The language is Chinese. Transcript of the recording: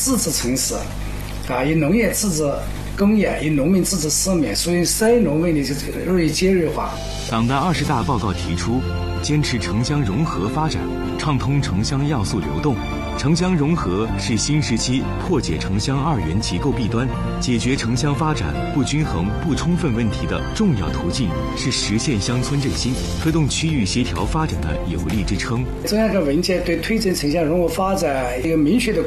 自治城市，以农业自治工业，以农民自治市民，所以三农问题就日益尖锐化。 党的20大报告提出，坚持城乡融合发展，畅通城乡要素流动。城乡融合是新时期破解城乡二元结构弊端、解决城乡发展不均衡不充分问题的重要途径，是实现乡村振兴、推动区域协调发展的有力支撑。 这样一个文件对推进城乡融合发展一个明确的